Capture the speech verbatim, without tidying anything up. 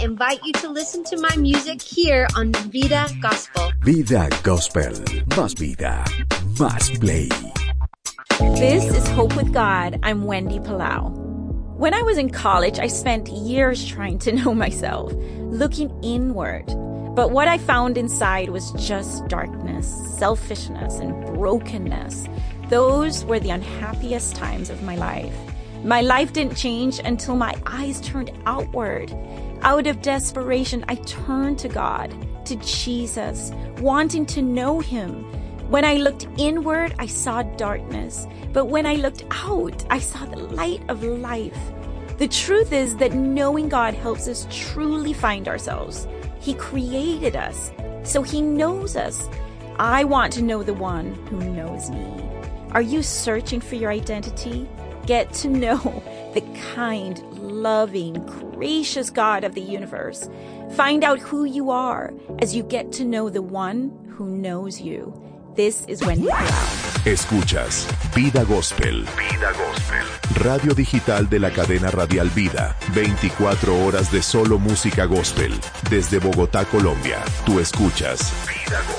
invite you to listen to my music here on Vida Gospel. Vida Gospel. Más vida, más play. This is Hope with God. I'm Wendy Palau. When I was in college, I spent years trying to know myself, looking inward. But what I found inside was just darkness, selfishness, and brokenness. Those were the unhappiest times of my life. My life didn't change until my eyes turned outward. Out of desperation, I turned to God, to Jesus, wanting to know Him. When I looked inward, I saw darkness. But when I looked out, I saw the light of life. The truth is that knowing God helps us truly find ourselves. He created us, so He knows us. I want to know the one who knows me. Are you searching for your identity? Get to know the kind, loving, gracious God of the universe. Find out who you are as you get to know the one who knows you. This is Wendy Palau. Escuchas Vida Gospel. Vida Gospel. Radio digital de la cadena radial Vida. veinticuatro horas de solo música gospel. Desde Bogotá, Colombia. Tú escuchas Vida Gospel.